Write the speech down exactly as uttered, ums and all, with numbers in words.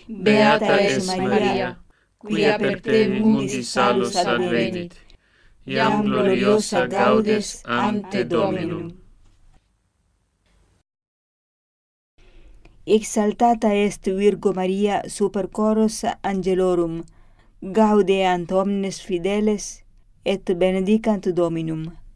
Beata es Maria, quia per te mundis salus advenit, iam gloriosa gaudes ante Dominum. Exaltata est Virgo Maria super choros angelorum, gaudeant omnes fideles, et benedicant Dominum.